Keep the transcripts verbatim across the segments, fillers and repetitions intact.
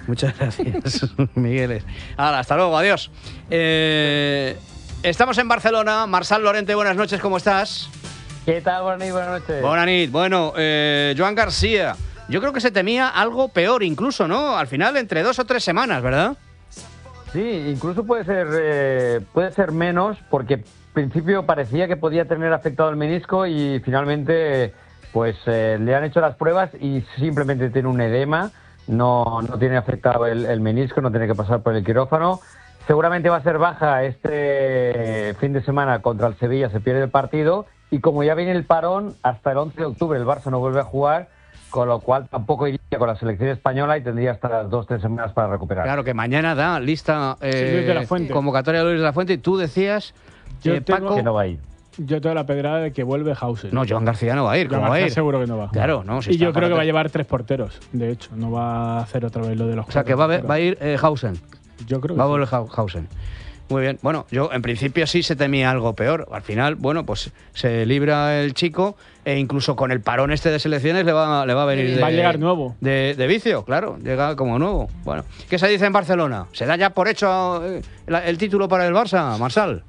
Muchas gracias, Miguel. Ahora, hasta luego, adiós. Eh, estamos en Barcelona. Marsal Lorente, buenas noches, ¿cómo estás? ¿Qué tal? Buenas noches. Buenas noches. Buenas noches. Bueno, eh, Joan García, yo creo que se temía algo peor incluso, ¿no? Al final, entre dos o tres semanas, ¿verdad? Sí, incluso puede ser, eh, puede ser menos, porque en principio parecía que podía tener afectado el menisco y finalmente pues eh, le han hecho las pruebas y simplemente tiene un edema, no, no tiene afectado el, el menisco, no tiene que pasar por el quirófano. Seguramente va a ser baja este fin de semana contra el Sevilla, se pierde el partido y como ya viene el parón, hasta el once de octubre el Barça no vuelve a jugar, con lo cual tampoco iría con la selección española y tendría hasta las dos o tres semanas para recuperar. Claro, que mañana da lista eh, sí, Luis de la Fuente. Convocatoria de Luis de la Fuente y tú decías, Yo eh, tengo, Paco... que no va a ir. Yo tengo la pedrada de que vuelve Hausen. No, Joan García no va a ir, ¿cómo Joan va a García ir? seguro que no va. Claro, no. Si y está yo creo para que va a tres. llevar tres porteros, de hecho. No va a hacer otra vez lo de los O sea, que va a, ver- va a ir eh, Hausen. Yo creo que Va a sí. volver Hau- Hausen. Muy bien. Bueno, yo en principio sí se temía algo peor. Al final, bueno, pues se libra el chico e incluso con el parón este de selecciones le va, le va a venir de, Va a llegar nuevo. De, de vicio, claro. Llega como nuevo. Bueno, ¿qué se dice en Barcelona? ¿Se da ya por hecho eh, la- el título para el Barça, Marsal?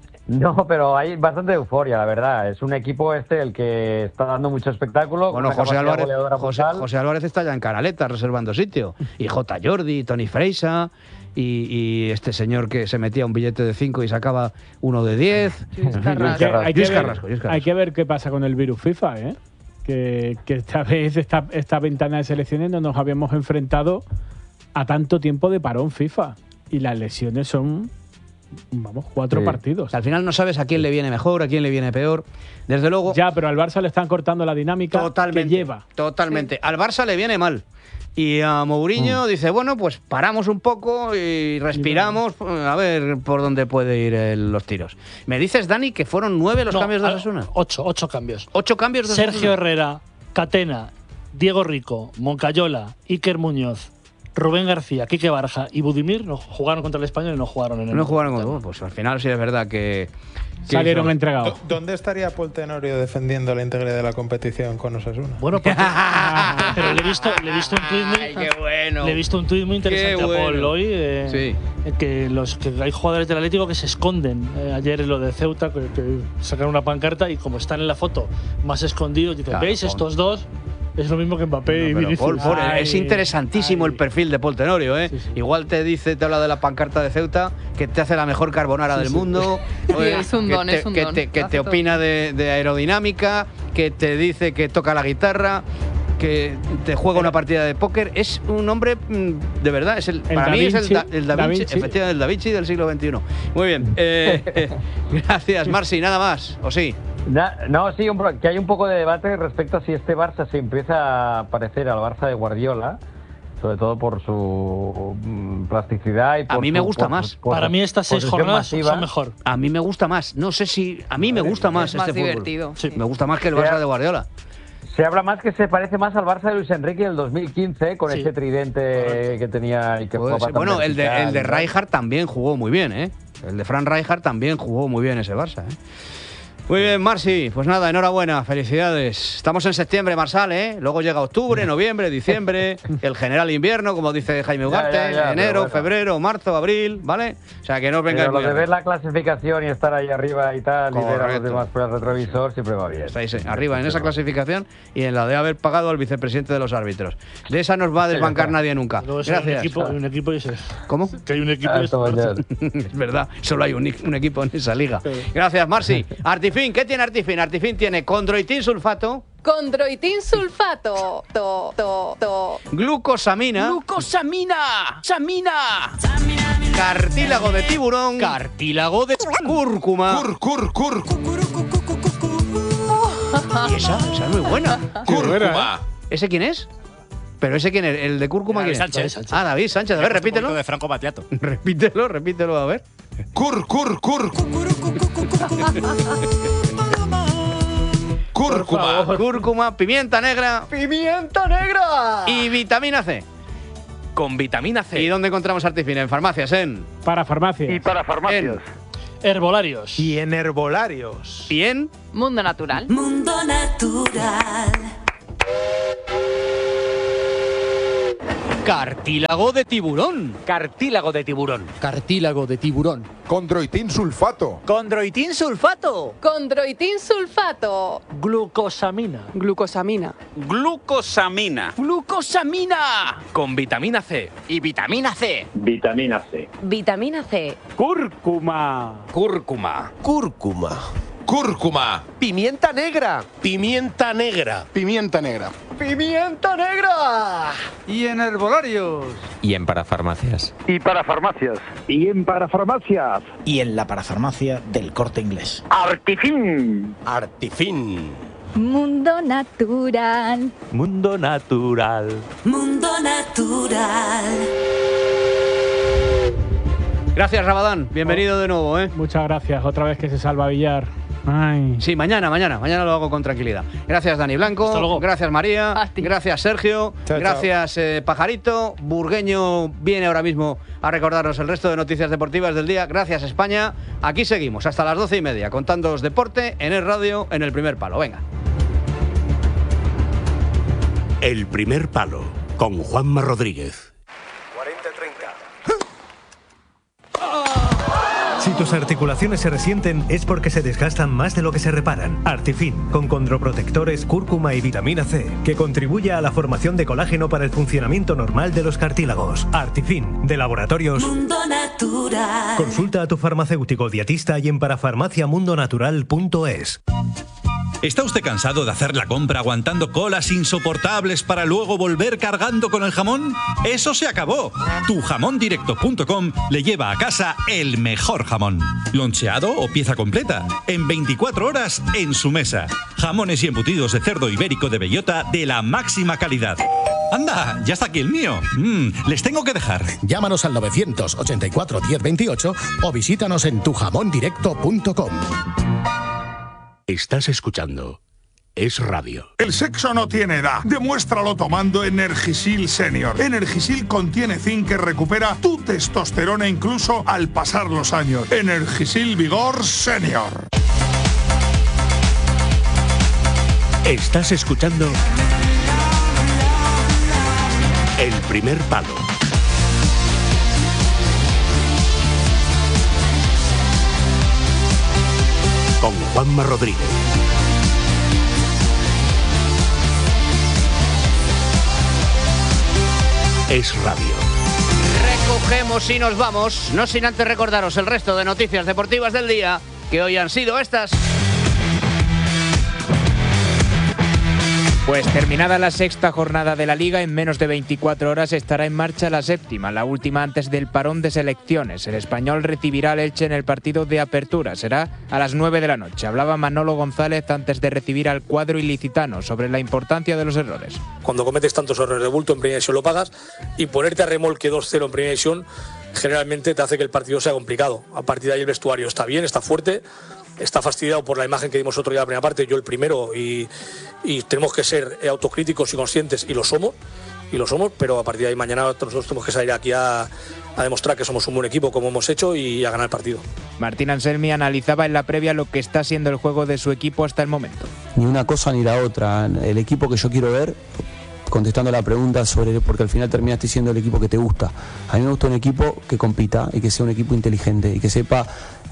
No, pero hay bastante euforia, la verdad. Es un equipo este el que está dando mucho espectáculo. Bueno, con una José capacidad Álvarez, goleadora José, brutal. José Álvarez está ya en Canaleta reservando sitio. Y J. Jordi, Toni Freisa y, y este señor que se metía un billete de cinco y sacaba uno de diez. Luis En fin, Carrasco. Luis Que hay, que Luis ver, Carrasco, Luis Carrasco. hay que ver qué pasa con el virus FIFA, ¿eh? Que, que esta vez, esta, esta ventana de selecciones, no nos habíamos enfrentado a tanto tiempo de parón FIFA. Y las lesiones son, vamos, cuatro Sí. partidos. Al final no sabes a quién le viene mejor, a quién le viene peor. Desde luego, Ya, pero al Barça le están cortando la dinámica totalmente, que lleva. totalmente. Al Barça le viene mal. Y a Mourinho Mm. dice, bueno, pues paramos un poco y respiramos, a ver por dónde puede ir el- los tiros. Me dices, Dani, que fueron nueve los No, cambios de a- Osasuna. Ocho, ocho cambios. Ocho cambios de Sergio Osasuna. Herrera, Catena, Diego Rico, Moncayola, Iker Muñoz, Rubén García, Quique Barja y Budimir no jugaron contra el Español y no jugaron en el No jugaron con Metropolitano. bueno, pues al final sí es verdad que... que Salieron hizo- entregados. ¿Dó- ¿Dónde estaría Paul Tenorio defendiendo la integridad de la competición con Osasuna? Bueno, porque- pero le he visto, le he visto un tuit muy, Ay, qué bueno. le he visto un tuit muy interesante Qué a Paul bueno. hoy, eh, Sí. que los que hay jugadores del Atlético que se esconden. Eh, ayer en lo de Ceuta que, que sacaron una pancarta y como están en la foto más escondidos, dicen, Claro, ¿veis Paul. estos dos? Es lo mismo que Mbappé y Pero Vinicius. Paul, Paul, Ay, es interesantísimo ay. el perfil de Paul Tenorio, ¿eh? Sí, sí. Igual te dice, te habla de la pancarta de Ceuta, que te hace la mejor carbonara del mundo. Oye, es un que don, te, es un que don. te, que Lo te hace todo. opina de, de aerodinámica, que te dice que toca la guitarra, que te juega una partida de póker. Es un hombre, mm, de verdad, es el, El para Da mí es el Vinci, Da, el Da Da Vinci, Vinci. efectivamente, el Da Vinci del siglo veintiuno. Muy bien. eh, gracias, Marci, nada más, ¿o sí? Na- No, sí, un pro- que hay un poco de debate respecto a si este Barça se empieza a parecer al Barça de Guardiola, sobre todo por su mm, plasticidad y por mí me su- gusta por- más. por Para mí estas seis posesión jornadas masiva. son mejor. A mí me gusta más. No sé si... A mí me gusta más Es más este fútbol. divertido. Sí. Me gusta más que el Ya. Barça de Guardiola. Se habla más que se parece más al Barça de Luis Enrique del dos mil quince, con Sí. ese tridente que tenía y que Puede jugaba ser. tan Bueno, el de, vertical, el de ¿no? Rijkaard también jugó muy bien, ¿eh? El de Fran Rijkaard también jugó muy bien ese Barça, ¿eh? Muy bien, Marci. Pues nada, enhorabuena, felicidades. Estamos en septiembre, Marsal, ¿eh? Luego llega octubre, noviembre, diciembre, el general invierno, como dice Jaime Ugarte, Ya, ya, ya, enero, pero bueno. febrero, marzo, abril, ¿vale? O sea, que no os vengáis Pero lo muy de ver arriba. la clasificación y estar ahí arriba y tal, y ver a los Correcto. demás por el retrovisor, siempre va bien. Estáis eh, arriba en esa clasificación y en la de haber pagado al vicepresidente de los árbitros. De esa no os va a desbancar nadie nunca. Luego es Hay un Gracias. equipo, hay un equipo y ese- ¿Cómo? que hay un equipo Ah, y esto ese- mañana. Es verdad, solo hay un, un equipo en esa liga. Gracias, Marci. Artifin, ¿qué tiene Artifin? Artifin tiene condroitin sulfato, Condroitin sulfato. To, to, to. glucosamina, ¡Glucosamina! ¡Samina! cartílago de tiburón, Cartílago de... cúrcuma. Cur, cur, cur, Y esa, esa es muy buena. cúrcuma. ¿Ese quién es? ¿Pero ese quién es? ¿El de cúrcuma David quién es? Sánchez. Sánchez. Ah, David Sánchez. A ver, Un repítelo. poquito de Franco Battiato. Repítelo, repítelo, a ver. Cur, cur, cur. Cúrcuma. Cúrcuma, pimienta negra ¡Pimienta negra! y vitamina C. Con vitamina C. ¿Y dónde encontramos Artifin? En farmacias, en... Para farmacia. Y para farmacias. Herbolarios. Y en herbolarios. ¿Y en? Mundo natural. Mundo Natural. Cartílago de tiburón. Cartílago de tiburón. Cartílago de tiburón. Condroitin sulfato. Condroitin sulfato. Condroitin sulfato. Glucosamina. Glucosamina. Glucosamina. Glucosamina. Con vitamina C. Y vitamina C. Vitamina C. Vitamina C. Cúrcuma. Cúrcuma. Cúrcuma. Cúrcuma. Pimienta negra. Pimienta negra. Pimienta negra. Pimienta negra. Y en herbolarios. Y en parafarmacias. Y para farmacias. Y en parafarmacias. Y en la parafarmacia del Corte Inglés. Artifin. Artifin. Mundo natural. Mundo natural. Mundo natural. Gracias, Rabadán. Bienvenido de nuevo, ¿eh? Muchas gracias. Otra vez que se salva Villar. Ay. Sí, mañana, mañana. Mañana lo hago con tranquilidad. Gracias, Dani Blanco. Hasta luego. Gracias, María. A ti. Gracias, Sergio. Chao, Gracias, eh, Pajarito. Burgueño viene ahora mismo a recordarnos el resto de noticias deportivas del día. Gracias, España. Aquí seguimos hasta las doce y media contándoos deporte en el radio en El Primer Palo. Venga. El Primer Palo con Juanma Rodríguez. cuarenta treinta. Si tus articulaciones se resienten es porque se desgastan más de lo que se reparan. Artifin, con condroprotectores, cúrcuma y vitamina C, que contribuye a la formación de colágeno para el funcionamiento normal de los cartílagos. Artifin, de Laboratorios Mundo natural. Consulta a tu farmacéutico dietista y en parafarmaciamundonatural punto es. ¿Está usted cansado de hacer la compra aguantando colas insoportables para luego volver cargando con el jamón? ¡Eso se acabó! tu jamón directo punto com le lleva a casa el mejor jamón. Loncheado o pieza completa. En veinticuatro horas en su mesa. Jamones y embutidos de cerdo ibérico de bellota de la máxima calidad. ¡Anda! ¡Ya está aquí el mío! Mm, les tengo que dejar. Llámanos al novecientos ochenta y cuatro diez veintiocho o visítanos en tu jamón directo punto com. Estás escuchando Es Radio. El sexo no tiene edad. Demuéstralo tomando Energisil Senior. Energisil contiene zinc que recupera tu testosterona incluso al pasar los años. Energisil Vigor Senior. Estás escuchando El Primer Palo. Con Juanma Rodríguez. Es Radio. Recogemos y nos vamos, no sin antes recordaros el resto de noticias deportivas del día, que hoy han sido estas. Pues terminada la sexta jornada de la Liga, en menos de veinticuatro horas estará en marcha la séptima, la última antes del parón de selecciones. El Español recibirá al Elche en el partido de apertura, será a las nueve de la noche. Hablaba Manolo González antes de recibir al cuadro ilicitano sobre la importancia de los errores. Cuando cometes tantos errores de bulto en primera división lo pagas, y ponerte a remolque dos cero en primera división generalmente te hace que el partido sea complicado. A partir de ahí el vestuario está bien, está fuerte, está fastidiado por la imagen que dimos otro día en la primera parte, yo el primero, y, y tenemos que ser autocríticos y conscientes, y lo somos, y lo somos, pero a partir de ahí mañana nosotros tenemos que salir aquí a, a demostrar que somos un buen equipo como hemos hecho y a ganar el partido. Martín Anselmi analizaba en la previa lo que está siendo el juego de su equipo hasta el momento. Ni una cosa ni la otra. El equipo que yo quiero ver, contestando la pregunta sobre, porque al final terminaste siendo el equipo que te gusta. A mí me gusta un equipo que compita y que sea un equipo inteligente y que sepa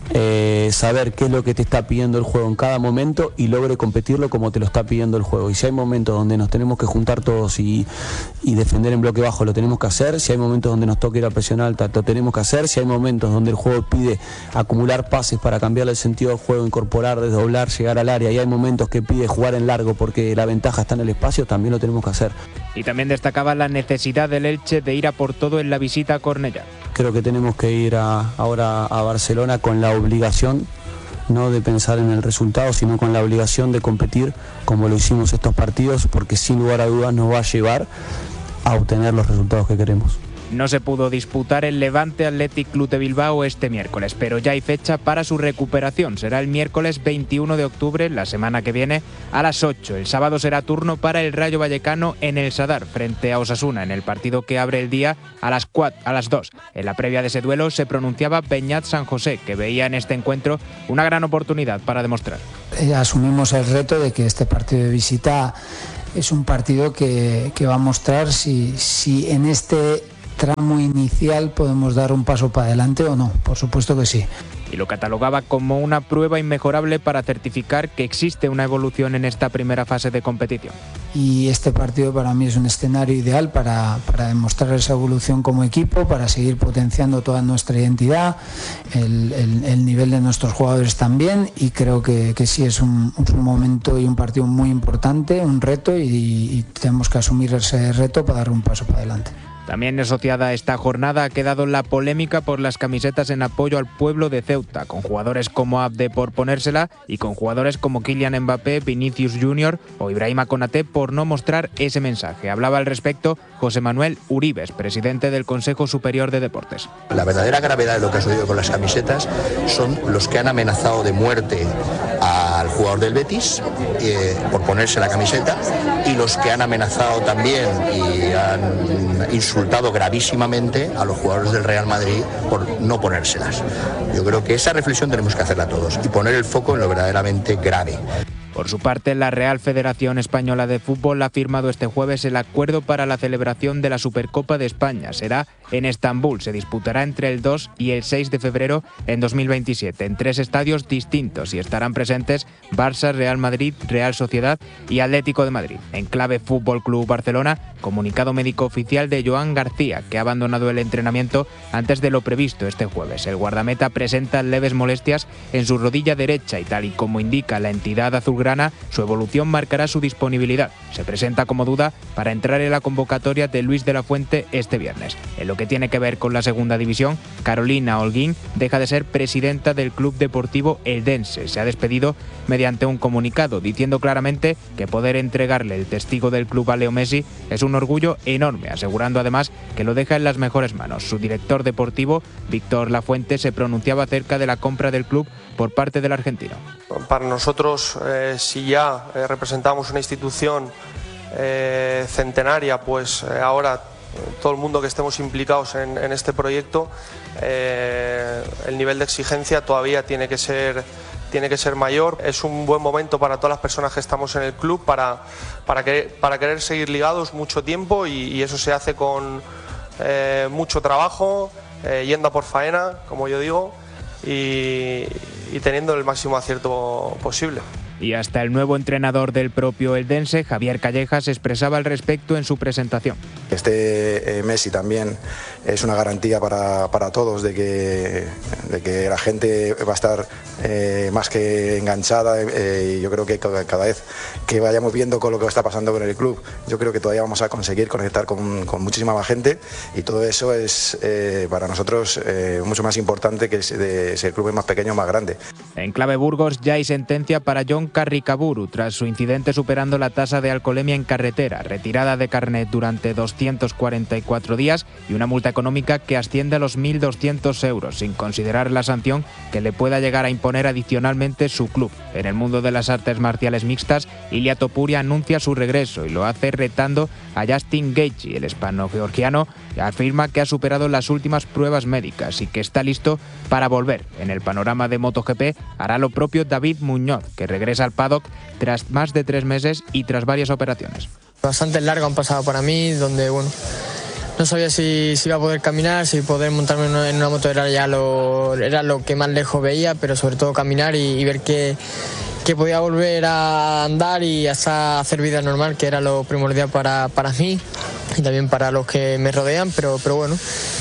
eh, saber qué es lo que te está pidiendo el juego en cada momento y logre competirlo como te lo está pidiendo el juego. Y si hay momentos donde nos tenemos que juntar todos y, y defender en bloque bajo, lo tenemos que hacer. Si hay momentos donde nos toca ir a presión alta, lo tenemos que hacer. Si hay momentos donde el juego pide acumular pases para cambiar el sentido del juego, incorporar, desdoblar, llegar al área, y hay momentos que pide jugar en largo porque la ventaja está en el espacio, también lo tenemos que hacer. Y también destacaba la necesidad del Elche de ir a por todo en la visita a Cornellá. Creo que tenemos que ir a, ahora a Barcelona con la obligación, no de pensar en el resultado, sino con la obligación de competir como lo hicimos estos partidos, porque sin lugar a dudas nos va a llevar a obtener los resultados que queremos. No se pudo disputar el Levante Athletic Club de Bilbao este miércoles, pero ya hay fecha para su recuperación. Será el miércoles veintiuno de octubre, la semana que viene, a las ocho. El sábado será turno para el Rayo Vallecano en el Sadar, frente a Osasuna, en el partido que abre el día a las cuatro, a las dos. En la previa de ese duelo se pronunciaba Beñat San José, que veía en este encuentro una gran oportunidad para demostrar. Asumimos el reto de que este partido de visita es un partido que, que va a mostrar si, si en este tramo inicial podemos dar un paso para adelante o no. Por supuesto que sí. Y lo catalogaba como una prueba inmejorable para certificar que existe una evolución en esta primera fase de competición. Y este partido para mí es un escenario ideal para, para demostrar esa evolución como equipo, para seguir potenciando toda nuestra identidad, el, el, el nivel de nuestros jugadores también, y creo que, que sí es un, un momento y un partido muy importante, un reto, y, y tenemos que asumir ese reto para dar un paso para adelante. También asociada a esta jornada ha quedado la polémica por las camisetas en apoyo al pueblo de Ceuta, con jugadores como Abde por ponérsela y con jugadores como Kylian Mbappé, Vinicius Junior o Ibrahima Konaté por no mostrar ese mensaje. Hablaba al respecto José Manuel Uribes, presidente del Consejo Superior de Deportes. La verdadera gravedad de lo que ha sucedido con las camisetas son los que han amenazado de muerte al jugador del Betis eh, por ponerse la camiseta, y los que han amenazado también y han insultado gravísimamente a los jugadores del Real Madrid por no ponérselas. Yo creo que esa reflexión tenemos que hacerla todos y poner el foco en lo verdaderamente grave. Por su parte, la Real Federación Española de Fútbol ha firmado este jueves el acuerdo para la celebración de la Supercopa de España. Será en Estambul. Se disputará entre el dos y el seis de febrero en dos mil veintisiete, en tres estadios distintos, y estarán presentes Barça, Real Madrid, Real Sociedad y Atlético de Madrid. En clave Fútbol Club Barcelona, comunicado médico oficial de Joan García, que ha abandonado el entrenamiento antes de lo previsto este jueves. El guardameta presenta leves molestias en su rodilla derecha y, tal y como indica la entidad azulgrana, su evolución marcará su disponibilidad. Se presenta como duda para entrar en la convocatoria de Luis de la Fuente este viernes. En lo que tiene que ver con la segunda división, Carolina Holguín deja de ser presidenta del Club Deportivo Eldense. Se ha despedido mediante un comunicado, diciendo claramente que poder entregarle el testigo del club a Leo Messi es un orgullo enorme, asegurando además que lo deja en las mejores manos. Su director deportivo, Víctor Lafuente, se pronunciaba acerca de la compra del club por parte del argentino. Para nosotros, eh, si ya eh, representamos una institución eh, centenaria, pues eh, ahora todo el mundo que estemos implicados en, en este proyecto, eh, el nivel de exigencia todavía tiene que ser tiene que ser mayor. Es un buen momento para todas las personas que estamos en el club para, para, querer, para querer seguir ligados mucho tiempo, y, y eso se hace con eh, mucho trabajo, eh, yendo a por faena, como yo digo, y, y teniendo el máximo acierto posible. Y hasta el nuevo entrenador del propio Eldense, Javier Callejas, expresaba al respecto en su presentación. Este eh, Messi también es una garantía para, para todos de que, de que la gente va a estar eh, más que enganchada, eh, y yo creo que cada, cada vez que vayamos viendo con lo que está pasando con el club, yo creo que todavía vamos a conseguir conectar con, con muchísima más gente, y todo eso es eh, para nosotros eh, mucho más importante que si, de, si el club es más pequeño o más grande. En clave Burgos ya hay sentencia para John Carricaburu tras su incidente superando la tasa de alcoholemia en carretera, retirada de carnet durante doscientos cuarenta y cuatro días y una multa económica que asciende a los mil doscientos euros, sin considerar la sanción que le pueda llegar a imponer adicionalmente su club. En el mundo de las artes marciales mixtas, Ilia Topuria anuncia su regreso y lo hace retando a Justin Gaethje. El hispano-georgiano afirma que ha superado las últimas pruebas médicas y que está listo para volver. En el panorama de MotoGP hará lo propio David Muñoz, que regresa al paddock tras más de tres meses y tras varias operaciones. Bastante largo han pasado para mí, donde bueno, no sabía si, si iba a poder caminar, si poder montarme en una moto era ya lo, era lo que más lejos veía, pero sobre todo caminar y, y ver que, que podía volver a andar y hasta hacer vida normal, que era lo primordial para, para mí y también para los que me rodean, pero, pero bueno,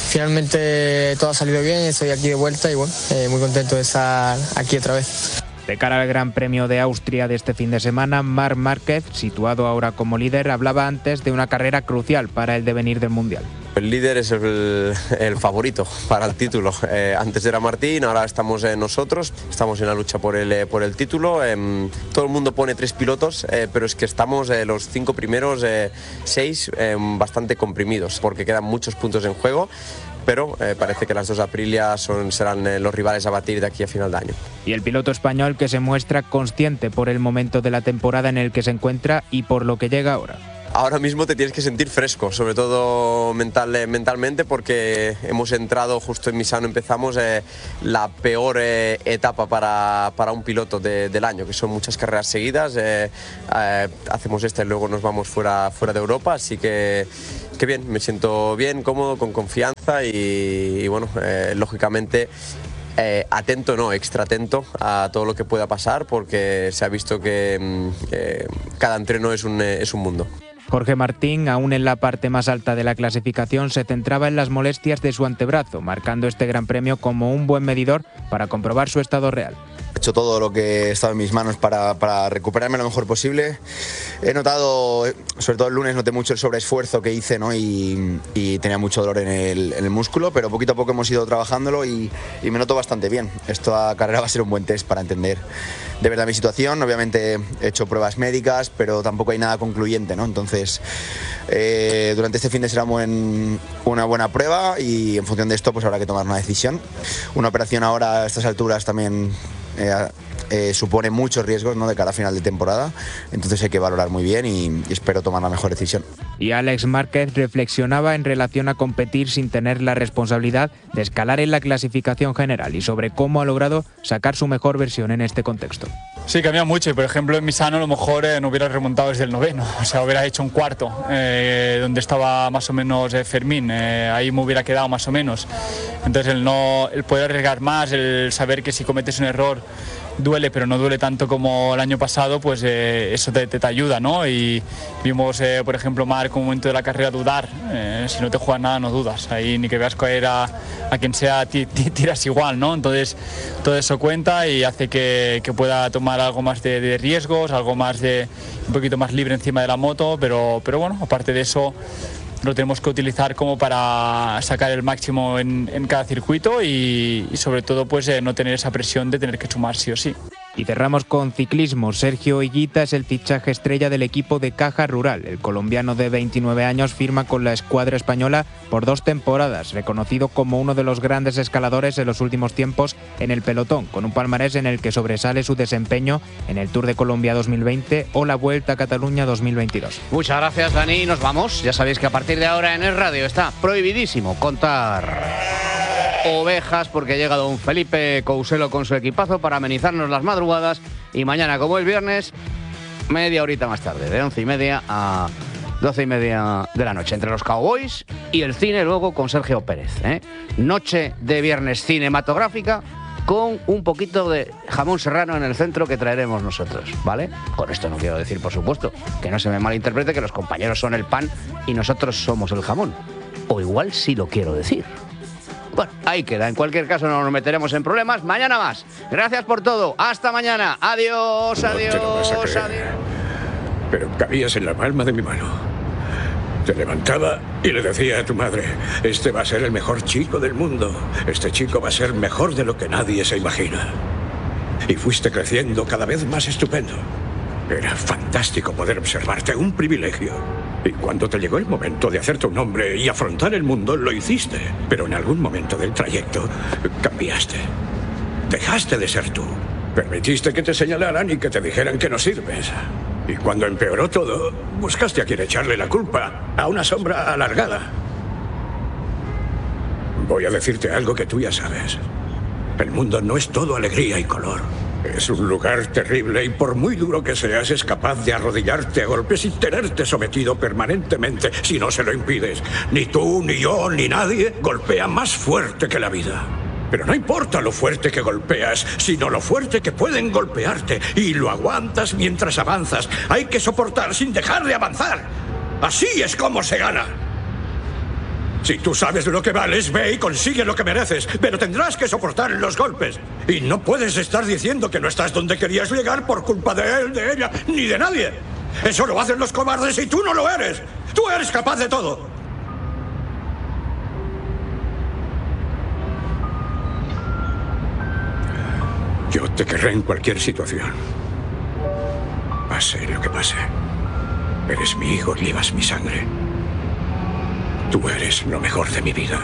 finalmente todo ha salido bien, estoy aquí de vuelta y bueno, eh, muy contento de estar aquí otra vez. De cara al Gran Premio de Austria de este fin de semana, Marc Márquez, situado ahora como líder, hablaba antes de una carrera crucial para el devenir del Mundial. El líder es el, el favorito para el título. Eh, antes era Martín, ahora estamos eh, nosotros, estamos en la lucha por el, eh, por el título. Eh, todo el mundo pone tres pilotos, eh, pero es que estamos eh, los cinco primeros, eh, seis, eh, bastante comprimidos, porque quedan muchos puntos en juego. Pero eh, parece que las dos Aprilia son, serán eh, los rivales a batir de aquí a final de año. Y el piloto español que se muestra consciente por el momento de la temporada en el que se encuentra y por lo que llega ahora. ahora mismo te tienes que sentir fresco, sobre todo mental, eh, mentalmente, porque hemos entrado justo en Misano, empezamos eh, la peor eh, etapa para, para un piloto de, del año, que son muchas carreras seguidas, eh, eh, hacemos esta y luego nos vamos fuera, fuera de Europa, así que, que bien, me siento bien, cómodo, con confianza y, y bueno, eh, lógicamente eh, atento, no, extra atento a todo lo que pueda pasar, porque se ha visto que eh, cada entreno es un, eh, es un mundo. Jorge Martín, aún en la parte más alta de la clasificación, se centraba en las molestias de su antebrazo, marcando este Gran Premio como un buen medidor para comprobar su estado real. He hecho todo lo que estaba en mis manos para, para recuperarme lo mejor posible. He notado, sobre todo el lunes, noté mucho el sobreesfuerzo que hice, ¿no? y, y tenía mucho dolor en el, en el músculo, pero poquito a poco hemos ido trabajándolo y, y me noto bastante bien. Esta carrera va a ser un buen test para entender de verdad mi situación. Obviamente he hecho pruebas médicas, pero tampoco hay nada concluyente, ¿no? Entonces, eh, durante este fin de será buen, una buena prueba y en función de esto pues habrá que tomar una decisión. Una operación ahora a estas alturas también Eh, eh, supone muchos riesgos, ¿no?, de cara a final de temporada, entonces hay que valorar muy bien y, y espero tomar la mejor decisión. Y Alex Márquez reflexionaba en relación a competir sin tener la responsabilidad de escalar en la clasificación general y sobre cómo ha logrado sacar su mejor versión en este contexto. Sí, cambia mucho y por ejemplo en Misano a lo mejor eh, no hubiera remontado desde el noveno, o sea, hubiera hecho un cuarto, eh, donde estaba más o menos eh, Fermín, eh, ahí me hubiera quedado más o menos. Entonces el, no, el poder arriesgar más, el saber que si cometes un error duele, pero no duele tanto como el año pasado, pues eh, eso te, te, te ayuda, ¿no? Y vimos, eh, por ejemplo, Marc, un momento de la carrera dudar, eh, si no te juegas nada no dudas, ahí ni que veas caer a, a quien sea, ti, ti, tiras igual, ¿no? Entonces todo eso cuenta y hace que, que pueda tomar algo más de, de riesgos, algo más de, un poquito más libre encima de la moto, pero, pero bueno, aparte de eso lo tenemos que utilizar como para sacar el máximo en, en cada circuito y, y sobre todo pues eh, no tener esa presión de tener que sumar sí o sí. Y cerramos con ciclismo. Sergio Higuita es el fichaje estrella del equipo de Caja Rural. El colombiano de veintinueve años firma con la escuadra española por dos temporadas, reconocido como uno de los grandes escaladores de los últimos tiempos en el pelotón, con un palmarés en el que sobresale su desempeño en el Tour de Colombia dos mil veinte o la Vuelta a Cataluña dos mil veintidós. Muchas gracias, Dani. Nos vamos. Ya sabéis que a partir de ahora en el radio está prohibidísimo contar ovejas, porque llega don Felipe Couselo con su equipazo para amenizarnos las madrugadas y mañana, como el viernes, media horita más tarde, de once y media a doce y media de la noche, entre los Cowboys y el cine, luego con Sergio Pérez, ¿eh? Noche de viernes cinematográfica con un poquito de jamón serrano en el centro que traeremos nosotros, ¿vale? Con esto no quiero decir, por supuesto, que no se me malinterprete que los compañeros son el pan y nosotros somos el jamón, o igual sí lo quiero decir. Bueno, ahí queda. En cualquier caso no nos meteremos en problemas. Mañana más. Gracias por todo. Hasta mañana. Adiós, adiós, no te lo vas a creer, adiós. Pero cabías en la palma de mi mano. Te levantaba y le decía a tu madre, este va a ser el mejor chico del mundo. Este chico va a ser mejor de lo que nadie se imagina. Y fuiste creciendo cada vez más estupendo. Era fantástico poder observarte, un privilegio. Y cuando te llegó el momento de hacerte un hombre y afrontar el mundo, lo hiciste. Pero en algún momento del trayecto cambiaste. Dejaste de ser tú. Permitiste que te señalaran y que te dijeran que no sirves. Y cuando empeoró todo, buscaste a quien echarle la culpa, a una sombra alargada. Voy a decirte algo que tú ya sabes. El mundo no es todo alegría y color. Es un lugar terrible y por muy duro que seas es capaz de arrodillarte a golpes y tenerte sometido permanentemente si no se lo impides. Ni tú, ni yo, ni nadie golpea más fuerte que la vida. Pero no importa lo fuerte que golpeas, sino lo fuerte que pueden golpearte. Y lo aguantas mientras avanzas. Hay que soportar sin dejar de avanzar. Así es como se gana. Si tú sabes lo que vales, ve y consigue lo que mereces, pero tendrás que soportar los golpes. Y no puedes estar diciendo que no estás donde querías llegar por culpa de él, de ella, ni de nadie. Eso lo hacen los cobardes y tú no lo eres. Tú eres capaz de todo. Yo te querré en cualquier situación. Pase lo que pase. Eres mi hijo y llevas mi sangre. Tú eres lo mejor de mi vida.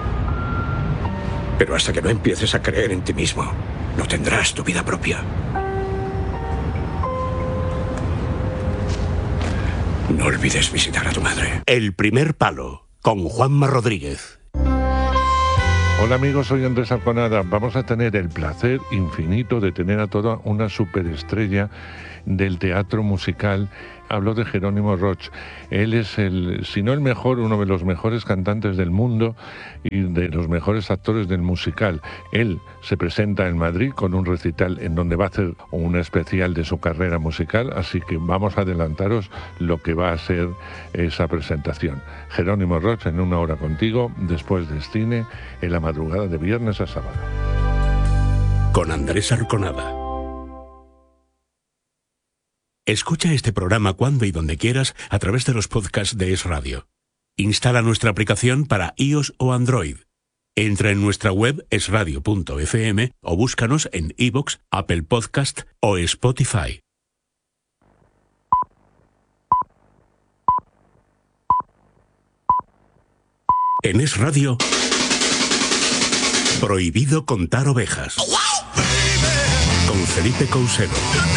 Pero hasta que no empieces a creer en ti mismo, no tendrás tu vida propia. No olvides visitar a tu madre. El primer palo, con Juanma Rodríguez. Hola amigos, soy Andrés Arconada. Vamos a tener el placer infinito de tener a toda una superestrella del teatro musical. Hablo de Jerónimo Roch. Él es el, si no el mejor, uno de los mejores cantantes del mundo y de los mejores actores del musical. Él se presenta en Madrid con un recital en donde va a hacer un especial de su carrera musical, así que vamos a adelantaros lo que va a ser esa presentación. Jerónimo Roch en Una Hora Contigo, después de cine, en la madrugada de viernes a sábado. Con Andrés Arconada. Escucha este programa cuando y donde quieras a través de los podcasts de Es Radio. Instala nuestra aplicación para iOS o Android. Entra en nuestra web es radio punto efe eme o búscanos en iVoox, Apple Podcast o Spotify. En Es Radio, prohibido contar ovejas. Con Felipe Couselo.